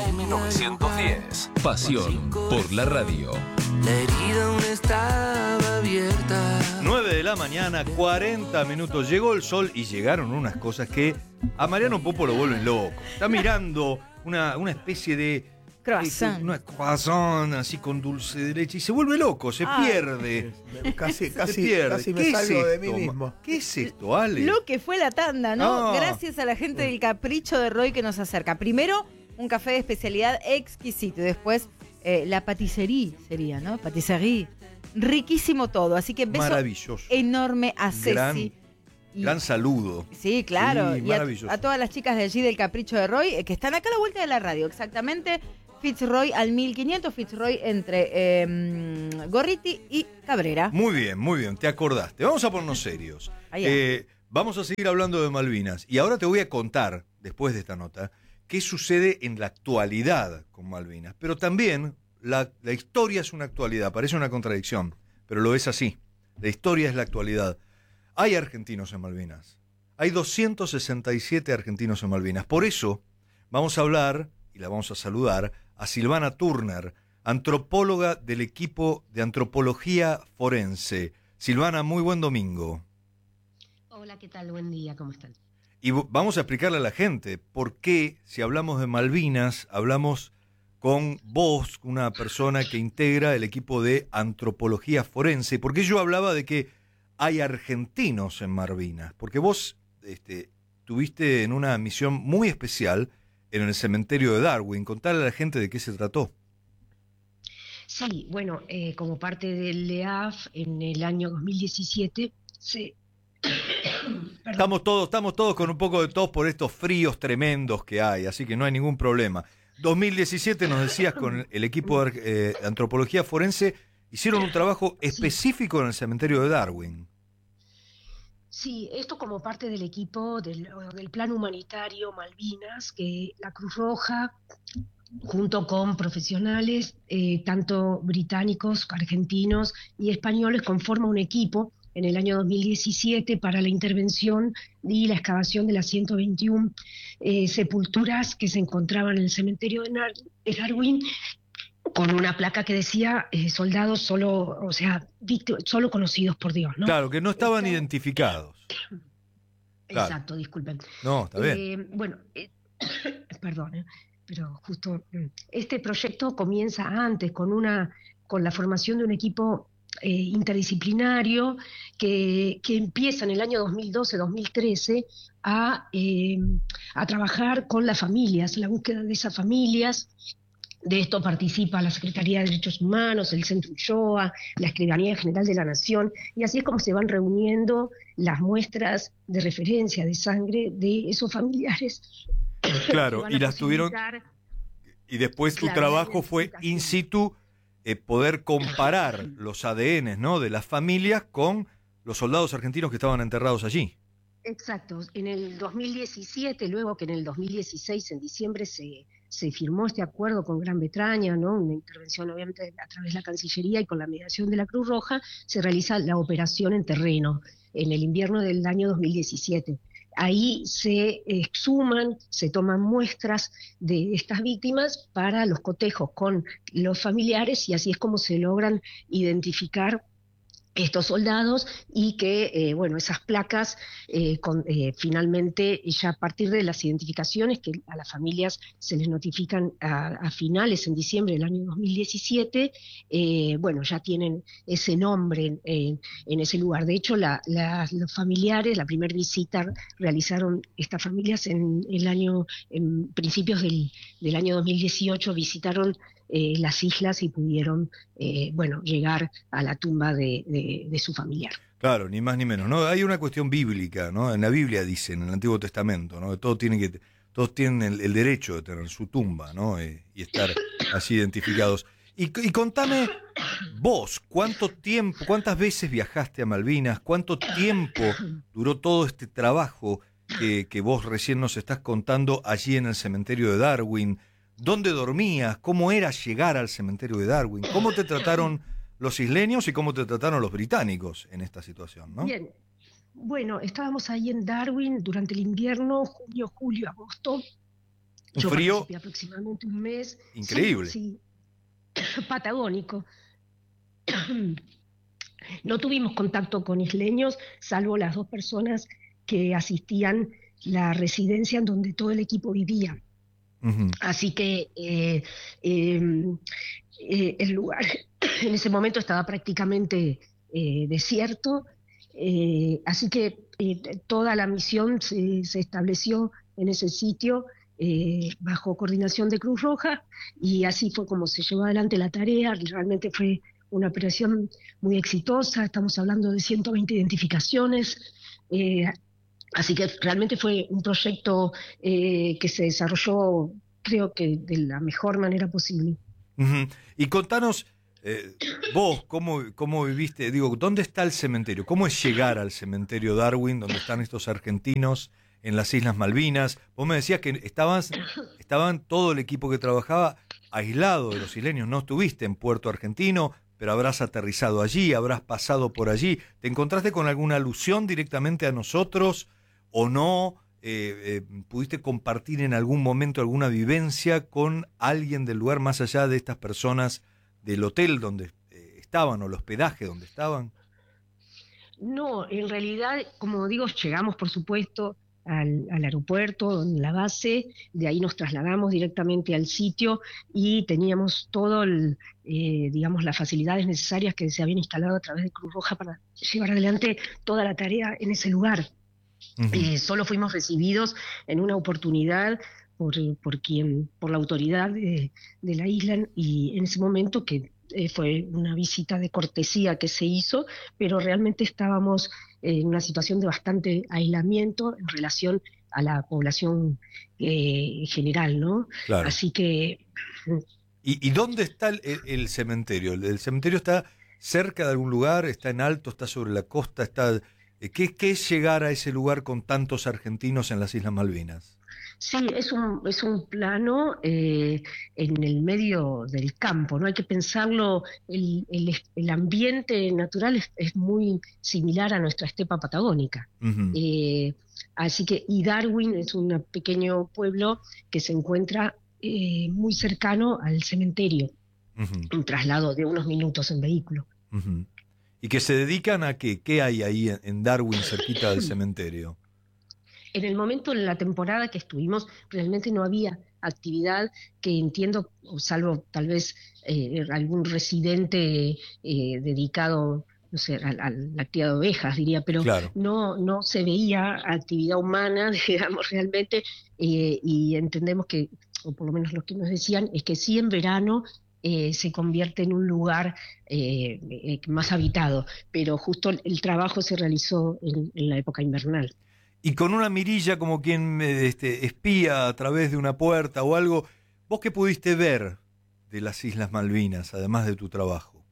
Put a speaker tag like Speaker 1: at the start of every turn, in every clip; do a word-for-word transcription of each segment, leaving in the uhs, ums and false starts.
Speaker 1: mil novecientos diez. Pasión por la radio.
Speaker 2: La herida aún estaba abierta.
Speaker 3: nueve de la mañana, cuarenta minutos. Llegó el sol y llegaron unas cosas que a Mariano Popo lo vuelven loco. Está mirando una, una especie de
Speaker 4: croissant.
Speaker 3: Una croissant así con dulce de leche y se vuelve loco, se
Speaker 4: Ay.
Speaker 3: pierde.
Speaker 5: Casi,
Speaker 3: Se
Speaker 5: casi,
Speaker 3: pierde.
Speaker 5: casi me
Speaker 3: ¿Qué
Speaker 5: salgo
Speaker 3: es
Speaker 5: de
Speaker 3: esto,
Speaker 5: mí mismo.
Speaker 3: ¿Qué es esto, Ale?
Speaker 4: Lo que fue la tanda, ¿no?
Speaker 3: Ah.
Speaker 4: Gracias a la gente del Capricho de Roy que nos acerca. Primero, un café de especialidad exquisito. Y después, eh, la patisserie sería, ¿no? Patisserie. Riquísimo todo. Así que beso
Speaker 3: Maravilloso.
Speaker 4: enorme a Ceci.
Speaker 3: Gran,
Speaker 4: Y-
Speaker 3: gran saludo.
Speaker 4: Sí, claro.
Speaker 3: Sí,
Speaker 4: y a,
Speaker 3: maravilloso.
Speaker 4: a todas las chicas de allí del Capricho de Roy, eh, que están acá a la vuelta de la radio. Exactamente, Fitzroy al mil quinientos, Fitzroy entre eh, Gorriti y Cabrera.
Speaker 3: Muy bien, muy bien, te acordaste. Vamos a ponernos serios.
Speaker 4: Ahí va.
Speaker 3: Eh, vamos a seguir hablando de Malvinas. Y ahora te voy a contar, después de esta nota, qué sucede en la actualidad con Malvinas. Pero también la, la historia es una actualidad, parece una contradicción, pero lo es así. La historia es la actualidad. Hay argentinos en Malvinas. Hay doscientos sesenta y siete argentinos en Malvinas. Por eso vamos a hablar, y la vamos a saludar, a Silvana Turner, antropóloga del equipo de antropología forense. Silvana, muy buen domingo.
Speaker 6: Hola, ¿qué tal? Buen día, ¿cómo están?
Speaker 3: Y vamos a explicarle a la gente por qué, si hablamos de Malvinas, hablamos con vos, una persona que integra el equipo de antropología forense. Porque yo hablaba de que hay argentinos en Malvinas. Porque vos este, tuviste en una misión muy especial en el cementerio de Darwin. Contale a la gente de qué se trató.
Speaker 6: Sí, bueno, eh, como parte del L E A F, en el año dos mil diecisiete se... Perdón.
Speaker 3: Estamos todos, estamos todos con un poco de tos por estos fríos tremendos que hay, así que no hay ningún problema. dos mil diecisiete, nos decías, con el equipo de eh, antropología forense, hicieron un trabajo específico en el cementerio de Darwin.
Speaker 6: Sí, esto como parte del equipo del, del Plan Humanitario Malvinas, que la Cruz Roja, junto con profesionales, eh, tanto británicos, argentinos y españoles, conforma un equipo en el año dos mil diecisiete para la intervención y la excavación de las ciento veintiuna eh, sepulturas que se encontraban en el cementerio de, Nar- de Darwin, con una placa que decía eh, soldados solo, o sea, víctimas, solo conocidos por Dios, ¿no?
Speaker 3: Claro, que no estaban
Speaker 6: Esto-
Speaker 3: identificados. Claro.
Speaker 6: Exacto, disculpen.
Speaker 3: No, está bien.
Speaker 6: Eh, bueno, eh, perdón, eh, pero justo mm, este proyecto comienza antes con una con la formación de un equipo eh, interdisciplinario que, que empieza en el año dos mil doce dos mil trece a, eh, a trabajar con las familias, la búsqueda de esas familias. De esto participa la Secretaría de Derechos Humanos, el Centro Ulloa, la Escribanía General de la Nación, y así es como se van reuniendo las muestras de referencia de sangre de esos familiares.
Speaker 3: Claro,
Speaker 6: que van
Speaker 3: y
Speaker 6: a
Speaker 3: las tuvieron-
Speaker 6: posibilitar-
Speaker 3: Y después tu
Speaker 6: Claro,
Speaker 3: trabajo
Speaker 6: la
Speaker 3: fue
Speaker 6: identificación.
Speaker 3: in situ, eh, poder comparar los A D Ns, ¿no?, de las familias con los soldados argentinos que estaban enterrados allí.
Speaker 6: Exacto, en el dos mil diecisiete, luego que en el dos mil dieciséis, en diciembre, se, se firmó este acuerdo con Gran Bretaña, ¿no? Una intervención obviamente a través de la Cancillería y con la mediación de la Cruz Roja, se realiza la operación en terreno en el invierno del año dos mil diecisiete. Ahí se exhuman, se toman muestras de estas víctimas para los cotejos con los familiares y así es como se logran identificar estos soldados y que, eh, bueno, esas placas eh, con, eh, finalmente ya a partir de las identificaciones que a las familias se les notifican a, a finales en diciembre del año dos mil diecisiete, eh, bueno, ya tienen ese nombre en, en, en ese lugar. De hecho, la, la, los familiares, la primera visita realizaron estas familias en el año, en principios del, del año dos mil dieciocho, visitaron Eh, las islas y pudieron, eh, bueno, llegar a la tumba de, de, de su familiar.
Speaker 3: Claro, ni más ni menos. No, hay una cuestión bíblica, ¿no? En la Biblia dicen, en el Antiguo Testamento, ¿no?, que todos tienen que, todos tienen el, el derecho de tener su tumba, ¿no?, eh, y estar así identificados. Y, y contame vos, ¿cuánto tiempo, cuántas veces viajaste a Malvinas? ¿Cuánto tiempo duró todo este trabajo que, que vos recién nos estás contando allí en el cementerio de Darwin? ¿Dónde dormías? ¿Cómo era llegar al cementerio de Darwin? ¿Cómo te trataron los isleños y cómo te trataron los británicos en esta situación, ¿no?
Speaker 6: Bien, bueno, estábamos ahí en Darwin durante el invierno, junio, julio, agosto.
Speaker 3: Un
Speaker 6: Yo
Speaker 3: frío
Speaker 6: participé aproximadamente un mes.
Speaker 3: increíble.
Speaker 6: Sí, sí. Patagónico. No tuvimos contacto con isleños, salvo las dos personas que asistían la residencia en donde todo el equipo vivía.
Speaker 3: Uh-huh.
Speaker 6: Así que eh, eh, eh, el lugar en ese momento estaba prácticamente eh, desierto, eh, así que eh, toda la misión se, se estableció en ese sitio eh, bajo coordinación de Cruz Roja, y así fue como se llevó adelante la tarea. Realmente fue una operación muy exitosa, estamos hablando de ciento veinte identificaciones, eh, así que realmente fue un proyecto eh, que se desarrolló, creo que de la mejor manera posible.
Speaker 3: Uh-huh. Y contanos, eh, vos, ¿cómo, cómo viviste? Digo, ¿dónde está el cementerio? ¿Cómo es llegar al cementerio Darwin, donde están estos argentinos en las Islas Malvinas? Vos me decías que estaban, estaban todo el equipo que trabajaba aislado de los isleños. No estuviste en Puerto Argentino, pero habrás aterrizado allí, habrás pasado por allí. ¿Te encontraste con alguna alusión directamente a nosotros o no? Eh, eh, ¿Pudiste compartir en algún momento alguna vivencia con alguien del lugar más allá de estas personas del hotel donde eh, estaban o el hospedaje donde estaban?
Speaker 6: No, en realidad, como digo, llegamos por supuesto al, al aeropuerto, en la base, de ahí nos trasladamos directamente al sitio y teníamos todo el, eh, digamos, las facilidades necesarias que se habían instalado a través de Cruz Roja para llevar adelante toda la tarea en ese lugar. Uh-huh. Eh, solo fuimos recibidos en una oportunidad por, por quien, por la autoridad de, de la isla, y en ese momento que eh, fue una visita de cortesía que se hizo, pero realmente estábamos en una situación de bastante aislamiento en relación a la población eh, general, ¿no? Claro. Así que...
Speaker 3: ¿Y, y dónde está el, el cementerio? ¿El, el cementerio está cerca de algún lugar? ¿Está en alto? ¿Está sobre la costa? ¿Está... ¿Qué, ¿Qué es llegar a ese lugar con tantos argentinos en las Islas Malvinas?
Speaker 6: Sí, es un, es un plano eh, en el medio del campo, ¿no? Hay que pensarlo, el, el, el ambiente natural es, es muy similar a nuestra estepa patagónica. Uh-huh. Eh, así que, y Darwin es un pequeño pueblo que se encuentra eh, muy cercano al cementerio, uh-huh. un traslado de unos minutos en vehículo.
Speaker 3: Uh-huh. ¿Y que se dedican a qué? ¿Qué hay ahí en Darwin, cerquita del cementerio?
Speaker 6: En el momento, en la temporada que estuvimos, realmente no había actividad que entiendo, salvo tal vez eh, algún residente eh, dedicado, no sé, a, a la actividad de ovejas, diría, pero claro. no, no se veía actividad humana, digamos, realmente, eh, y entendemos que, o por lo menos lo que nos decían, es que sí en verano Eh, se convierte en un lugar eh, eh, más habitado, pero justo el trabajo se realizó en, en la época invernal.
Speaker 3: Y con una mirilla como quien este, espía a través de una puerta o algo, ¿vos qué pudiste ver de las Islas Malvinas, además de tu trabajo?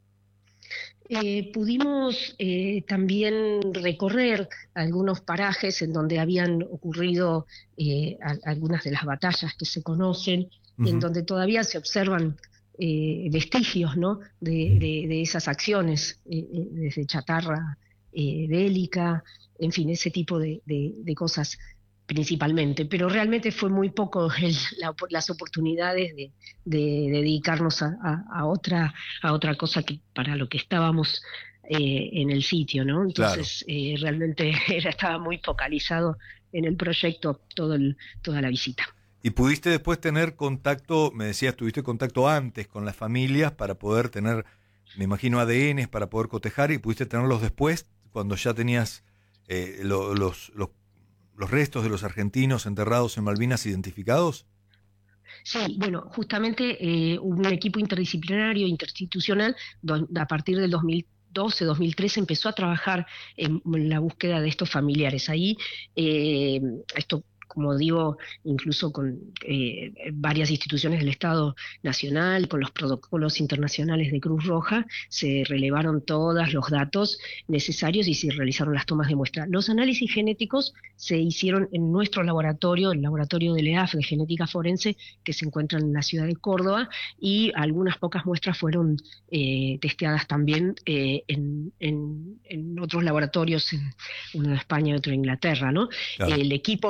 Speaker 6: Eh, pudimos eh, también recorrer algunos parajes en donde habían ocurrido eh, a, algunas de las batallas que se conocen, uh-huh. en donde todavía se observan Eh, vestigios, ¿no? de, de, de esas acciones, eh, desde chatarra eh, bélica, en fin, ese tipo de, de, de cosas principalmente, pero realmente fue muy poco el, la, las oportunidades de, de, de dedicarnos a, a, a otra a otra cosa que para lo que estábamos eh, en el sitio, ¿no? Entonces claro. eh, realmente era, estaba muy focalizado en el proyecto todo el, toda la visita.
Speaker 3: ¿Y pudiste después tener contacto, me decías, tuviste contacto antes con las familias para poder tener, me imagino, A D N para poder cotejar, y pudiste tenerlos después cuando ya tenías eh, lo, los, los, los restos de los argentinos enterrados en Malvinas identificados?
Speaker 6: Sí, bueno, justamente eh, hubo un equipo interdisciplinario, interinstitucional, donde a partir del dos mil doce, dos mil trece empezó a trabajar en, en la búsqueda de estos familiares. Ahí, eh, esto como digo, incluso con eh, varias instituciones del Estado Nacional, con los protocolos internacionales de Cruz Roja, se relevaron todos los datos necesarios y se realizaron las tomas de muestra. Los análisis genéticos se hicieron en nuestro laboratorio, el laboratorio del E A F de genética forense, que se encuentra en la ciudad de Córdoba, y algunas pocas muestras fueron eh, testeadas también eh, en, en, en otros laboratorios, en, uno en España y otro en Inglaterra, ¿no? Claro. El equipo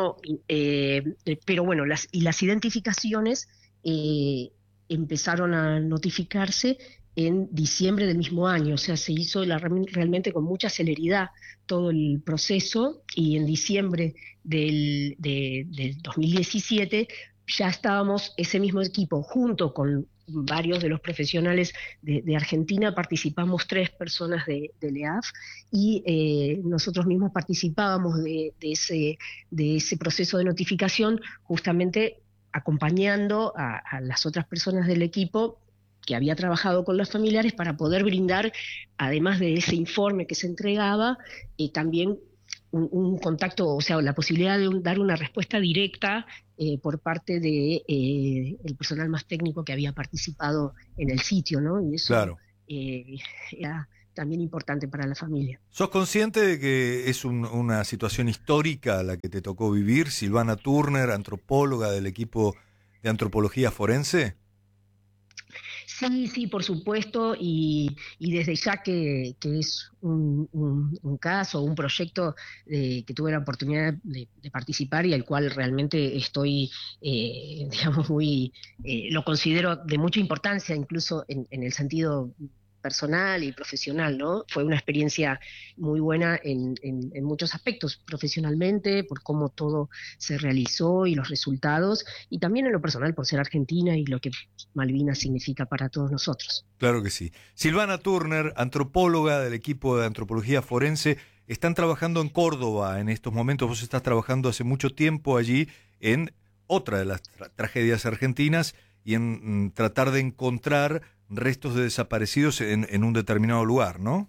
Speaker 6: eh, pero bueno, las, y las identificaciones eh, empezaron a notificarse en diciembre del mismo año, o sea, se hizo la, realmente con mucha celeridad todo el proceso, y en diciembre del, de, del dos mil diecisiete ya estábamos, ese mismo equipo, junto con varios de los profesionales de, de Argentina, participamos tres personas de, de L E A F, y eh, nosotros mismos participábamos de, de, ese, de ese proceso de notificación, justamente acompañando a, a las otras personas del equipo que había trabajado con los familiares para poder brindar, además de ese informe que se entregaba, eh, también un, un contacto, o sea, la posibilidad de un, dar una respuesta directa eh, por parte de eh, el personal más técnico que había participado en el sitio, ¿no? Y eso
Speaker 3: Claro.
Speaker 6: eh, era también importante para la familia.
Speaker 3: ¿Sos consciente de que es un, una situación histórica la que te tocó vivir? Silvana Turner, antropóloga del equipo de antropología forense.
Speaker 6: Sí, sí, por supuesto, y, y desde ya que, que es un, un, un caso, un proyecto de, que tuve la oportunidad de, de participar y al cual realmente estoy, eh, digamos, muy, eh, lo considero de mucha importancia, incluso en, en el sentido personal y profesional, ¿no? Fue una experiencia muy buena en, en, en muchos aspectos, profesionalmente, por cómo todo se realizó y los resultados, y también en lo personal, por ser argentina y lo que Malvinas significa para todos nosotros.
Speaker 3: Claro que sí. Silvana Turner, antropóloga del equipo de antropología forense, están trabajando en Córdoba en estos momentos. Vos estás trabajando hace mucho tiempo allí en otra de las tra- tragedias argentinas y en mm, tratar de encontrar restos de desaparecidos en, en un determinado lugar, ¿no?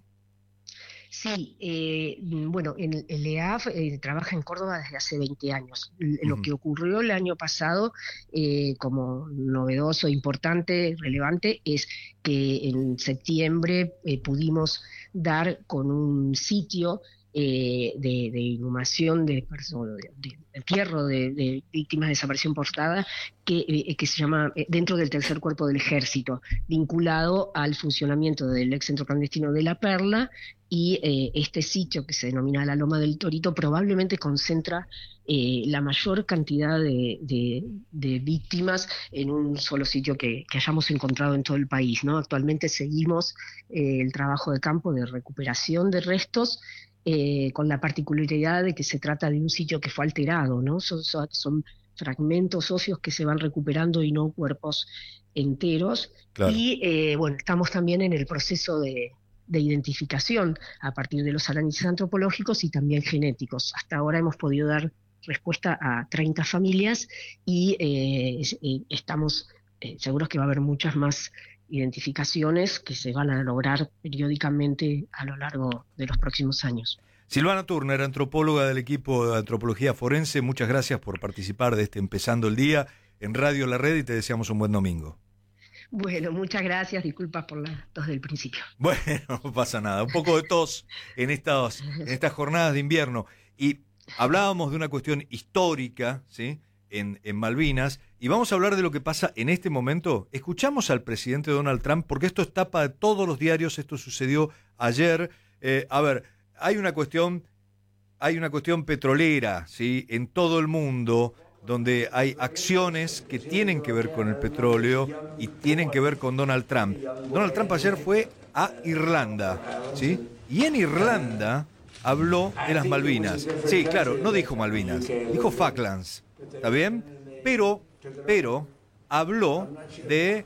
Speaker 6: Sí, eh, bueno, en el L E A F eh, trabaja en Córdoba desde hace veinte años. L- Lo
Speaker 3: Ujú.
Speaker 6: que ocurrió el año pasado, eh, como novedoso, importante, relevante, es que en septiembre eh, pudimos dar con un sitio eh, de, de inhumación de personas, de, de entierro de, de víctimas de desaparición forzada, que, eh, que se llama eh, dentro del tercer cuerpo del ejército, vinculado al funcionamiento del ex centro clandestino de La Perla, y eh, este sitio que se denomina la Loma del Torito probablemente concentra eh, la mayor cantidad de, de, de víctimas en un solo sitio que, que hayamos encontrado en todo el país, ¿no? Actualmente seguimos eh, el trabajo de campo de recuperación de restos, eh, con la particularidad de que se trata de un sitio que fue alterado, ¿no? Son, son, son fragmentos óseos que se van recuperando y no cuerpos enteros.
Speaker 3: Claro.
Speaker 6: Y eh, bueno, estamos también en el proceso de de identificación a partir de los análisis antropológicos y también genéticos. Hasta ahora hemos podido dar respuesta a treinta familias y eh, eh, estamos eh, seguros que va a haber muchas más identificaciones que se van a lograr periódicamente a lo largo de los próximos años.
Speaker 3: Silvana Turner, antropóloga del equipo de antropología forense, muchas gracias por participar de este Empezando el Día en Radio La Red y te deseamos un buen domingo.
Speaker 6: Bueno, muchas gracias, disculpas por la tos del principio.
Speaker 3: Bueno, no pasa nada, un poco de tos en estas, en estas jornadas de invierno. Y hablábamos de una cuestión histórica, ¿sí?, en, en Malvinas, y vamos a hablar de lo que pasa en este momento. Escuchamos al presidente Donald Trump, porque esto es tapa de todos los diarios, esto sucedió ayer. Eh, a ver, hay una cuestión, hay una cuestión petrolera, ¿sí?, en todo el mundo, donde hay acciones que tienen que ver con el petróleo y tienen que ver con Donald Trump. Donald Trump ayer fue a Irlanda, ¿sí? Y en Irlanda habló de las Malvinas. Sí, claro, no dijo Malvinas, dijo Falklands, ¿está bien? Pero, pero habló de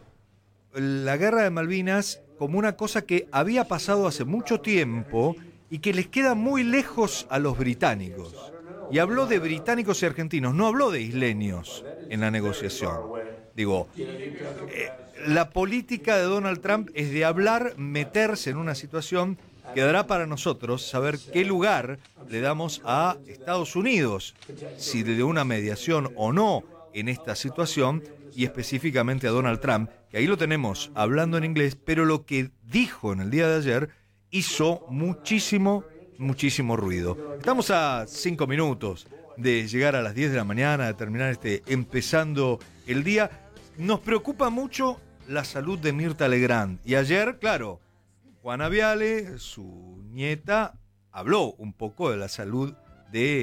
Speaker 3: la guerra de Malvinas como una cosa que había pasado hace mucho tiempo y que les queda muy lejos a los británicos. Y habló de británicos y argentinos, no habló de isleños en la negociación. Digo, eh, la política de Donald Trump es de hablar, meterse en una situación que dará para nosotros saber qué lugar le damos a Estados Unidos, si de una mediación o no en esta situación, y específicamente a Donald Trump, que ahí lo tenemos hablando en inglés, pero lo que dijo en el día de ayer hizo muchísimo muchísimo ruido. Estamos a cinco minutos de llegar a las diez de la mañana, de terminar este Empezando el Día. Nos preocupa mucho la salud de Mirta Legrand. Y ayer, claro, Juana Viale, su nieta, habló un poco de la salud de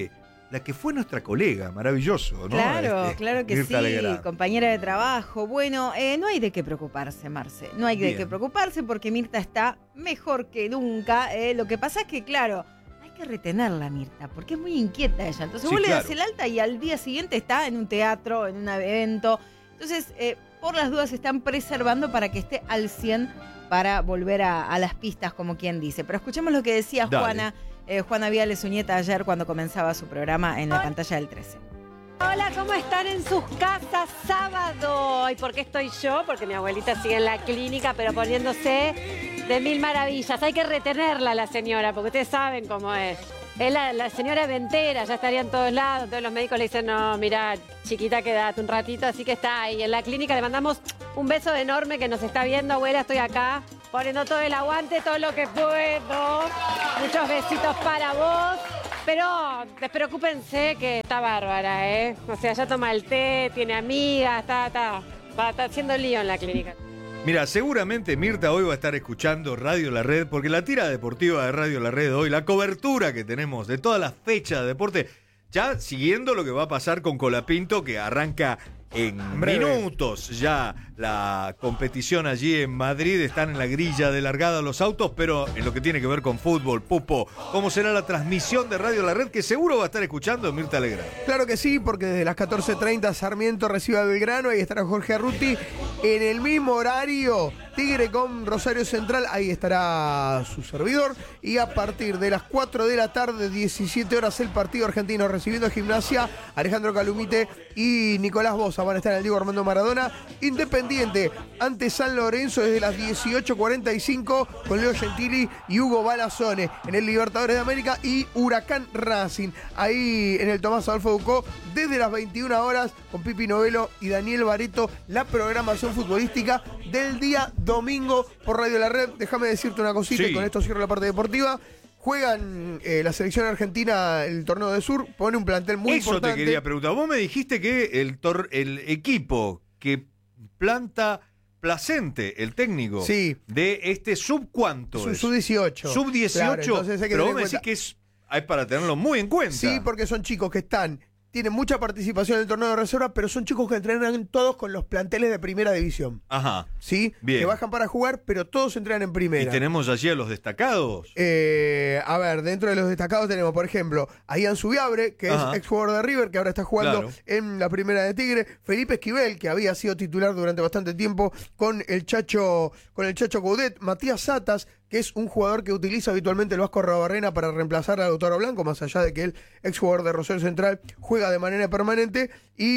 Speaker 3: la que fue nuestra colega, maravilloso, ¿no?
Speaker 4: Claro,
Speaker 3: Este,
Speaker 4: claro que
Speaker 3: Mirta
Speaker 4: sí,
Speaker 3: Legrand.
Speaker 4: compañera de trabajo. Bueno, eh, no hay de qué preocuparse, Marce. No hay de
Speaker 3: Bien.
Speaker 4: qué preocuparse porque Mirta está mejor que nunca. eh. Lo que pasa es que, claro, hay que retenerla, Mirta, porque es muy inquieta ella. Entonces
Speaker 3: Sí,
Speaker 4: vos le das
Speaker 3: claro.
Speaker 4: el alta y al día siguiente está en un teatro, en un evento. Entonces, eh, por las dudas, se están preservando para que esté al cien para volver a, a las pistas, como quien dice. Pero escuchemos lo que decía
Speaker 3: Dale.
Speaker 4: Juana, eh, Juana Viale Suñeta ayer cuando comenzaba su programa en la pantalla del trece.
Speaker 5: Hola, ¿cómo están en sus casas sábado? ¿Y por qué estoy yo? Porque mi abuelita sigue en la clínica, pero poniéndose de mil maravillas. Hay que retenerla a la señora, porque ustedes saben cómo es. Es la, la señora ventera, ya estaría en todos lados. Todos los médicos le dicen, no, mira, chiquita, quédate un ratito. Así que está ahí en la clínica. Le mandamos un beso enorme que nos está viendo, abuela. Estoy acá poniendo todo el aguante, todo lo que puedo. Muchos besitos para vos. Pero despreocúpense que está bárbara, ¿eh? O sea, ya toma el té, tiene amigas, está, está, va, está haciendo lío en la clínica.
Speaker 3: Mira, seguramente Mirta hoy va a estar escuchando Radio La Red, porque la tira deportiva de Radio La Red hoy, la cobertura que tenemos de todas las fechas de deporte, ya siguiendo lo que va a pasar con Colapinto, que arranca en
Speaker 7: Breve.
Speaker 3: minutos ya la competición allí en Madrid. Están en la grilla de largada los autos, pero en lo que tiene que ver con fútbol, Pupo, ¿cómo será la transmisión de Radio La Red, que seguro va a estar escuchando Mirta Legrand?
Speaker 7: Claro que sí, porque desde las catorce treinta Sarmiento recibe a Belgrano, ahí estará Jorge Arruti. En el mismo horario, Tigre con Rosario Central, ahí estará su servidor. Y a partir de las cuatro de la tarde, diecisiete horas, el partido argentino recibiendo a Gimnasia. Alejandro Calumite y Nicolás Bosa van a estar en el Diego Armando Maradona. Independiente ante San Lorenzo desde las dieciocho cuarenta y cinco con Leo Gentili y Hugo Balazone en el Libertadores de América. Y Huracán Racing ahí en el Tomás Adolfo Ducó desde las veintiuna horas con Pipi Novelo y Daniel Bareto, la programación futbolística del día domingo por Radio La Red. Déjame decirte una cosita
Speaker 3: Sí.
Speaker 7: y con esto cierro la parte deportiva. Juegan eh, la selección argentina el torneo de Sur, pone un plantel muy
Speaker 3: Eso
Speaker 7: importante.
Speaker 3: te quería preguntar. Vos me dijiste que el, tor- el equipo que planta Placente, el técnico
Speaker 7: Sí.
Speaker 3: de este sub ¿cuánto
Speaker 7: Su-
Speaker 3: es?
Speaker 7: sub dieciocho.
Speaker 3: Sub dieciocho,
Speaker 7: Claro, entonces hay que
Speaker 3: pero
Speaker 7: tener
Speaker 3: vos me
Speaker 7: en
Speaker 3: decís
Speaker 7: cuenta-
Speaker 3: que es, hay para tenerlo muy en cuenta.
Speaker 7: Sí, porque son chicos que están, tienen mucha participación en el torneo de reserva, pero son chicos que entrenan todos con los planteles de primera división.
Speaker 3: Ajá.
Speaker 7: ¿Sí?
Speaker 3: Bien.
Speaker 7: Que bajan para jugar, pero todos entrenan en
Speaker 3: Y
Speaker 7: primera.
Speaker 3: tenemos allí a los destacados.
Speaker 7: Eh, a ver, dentro de los destacados tenemos, por ejemplo, a Ian Subiabre, que
Speaker 3: Ajá.
Speaker 7: es ex jugador de River, que ahora está jugando
Speaker 3: Claro.
Speaker 7: en la primera de Tigre. Felipe Esquivel, que había sido titular durante bastante tiempo con el Chacho, con el Chacho Coudet. Matías Satas, que es un jugador que utiliza habitualmente el Vasco Arrobarrena para reemplazar a Lautaro Blanco, más allá de que él, ex jugador de Rosario Central, juega de manera permanente.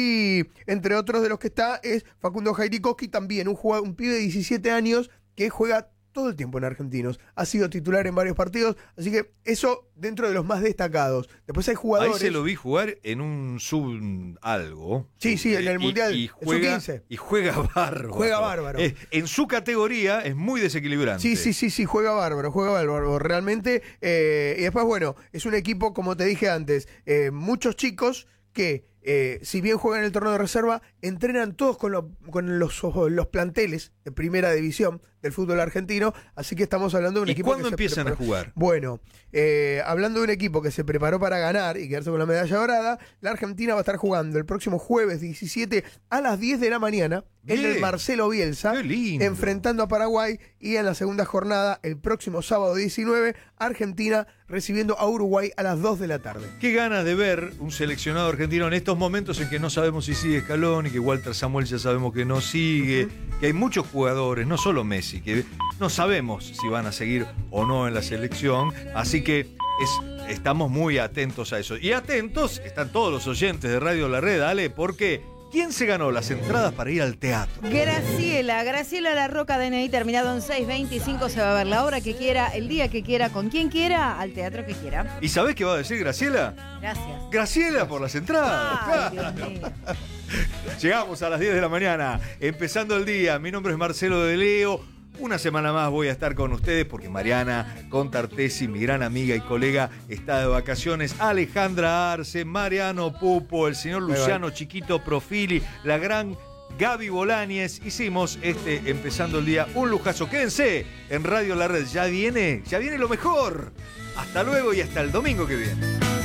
Speaker 7: Y entre otros de los que está es Facundo Jairikoski, también un, jugador, un pibe de diecisiete años que juega todo el tiempo en Argentinos. Ha sido titular en varios partidos, así que eso dentro de los más destacados. Después hay
Speaker 3: Ahí
Speaker 7: jugadores...
Speaker 3: se lo vi jugar en un sub algo.
Speaker 7: Sí, sí, en el
Speaker 3: Y-
Speaker 7: Mundial,
Speaker 3: Y,
Speaker 7: en
Speaker 3: juega,
Speaker 7: sub quince.
Speaker 3: y juega bárbaro.
Speaker 7: Juega bárbaro.
Speaker 3: Eh, en su categoría es muy desequilibrante.
Speaker 7: Sí, sí, sí, sí, juega bárbaro, juega bárbaro, realmente. Eh, y después, bueno, es un equipo, como te dije antes, eh, muchos chicos que, eh, si bien juegan el torneo de reserva, entrenan todos con, lo- con los, los planteles de primera división del fútbol argentino, así que estamos hablando de un
Speaker 3: ¿Y
Speaker 7: equipo
Speaker 3: cuándo
Speaker 7: que se
Speaker 3: empiezan a
Speaker 7: preparó-
Speaker 3: jugar?
Speaker 7: Bueno, eh, hablando de un equipo que se preparó para ganar y quedarse con la medalla dorada, la Argentina va a estar jugando el próximo jueves diecisiete a las diez de la mañana en
Speaker 3: Bien.
Speaker 7: el Marcelo Bielsa,
Speaker 3: Qué lindo.
Speaker 7: enfrentando a Paraguay, y en la segunda jornada, el próximo sábado diecinueve, Argentina recibiendo a Uruguay a las dos de la tarde.
Speaker 3: Qué ganas de ver un seleccionado argentino en estos momentos en que no sabemos si sigue Scaloni, que Walter Samuel ya sabemos que no sigue, que hay muchos jugadores, no solo Messi, que no sabemos si van a seguir o no en la selección, así que es, estamos muy atentos a eso. Y atentos están todos los oyentes de Radio La Red, Ale, porque ¿quién se ganó las entradas para ir al teatro?
Speaker 4: Graciela, Graciela La Roca, D N I terminado en seis veinticinco, se va a ver la hora que quiera, el día que quiera, con quien quiera, al teatro que quiera.
Speaker 3: ¿Y sabés qué va a decir Graciela?
Speaker 4: Gracias.
Speaker 3: Graciela por las entradas.
Speaker 4: Ay, Dios mío.
Speaker 3: Llegamos a las diez de la mañana, empezando el día. Mi nombre es Marcelo de Leo. Una semana más voy a estar con ustedes porque Mariana Contartesi, mi gran amiga y colega, está de vacaciones. Alejandra Arce, Mariano Pupo, el señor Luciano Chiquito Profili, la gran Gaby Bolañez. Hicimos este Empezando el Día un lujazo. Quédense en Radio La Red. Ya viene, ya viene lo mejor. Hasta luego y hasta el domingo que viene.